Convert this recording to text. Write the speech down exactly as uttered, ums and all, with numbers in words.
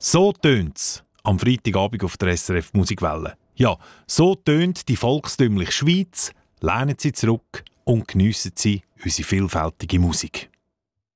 So tönt's am Freitagabend auf der S R F Musikwelle. Ja, so tönt die volkstümliche Schweiz. Lehnen Sie zurück und geniessen Sie unsere vielfältige Musik.